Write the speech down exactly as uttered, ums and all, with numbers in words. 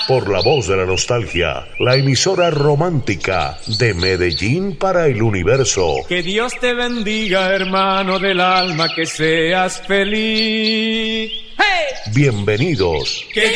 Por la voz de la nostalgia, la emisora romántica de Medellín para el universo. Que Dios te bendiga, hermano del alma, que seas feliz. ¡Hey! Bienvenidos. Que